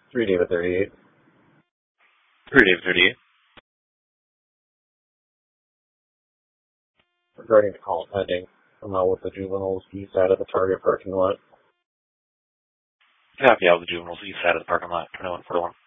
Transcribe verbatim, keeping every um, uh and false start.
three David thirty-eight. three David thirty-eight. Regarding the call pending, I'm out with the juveniles east side of the Target parking lot. Copy out the juveniles east side of the parking lot, twenty-one forty-one.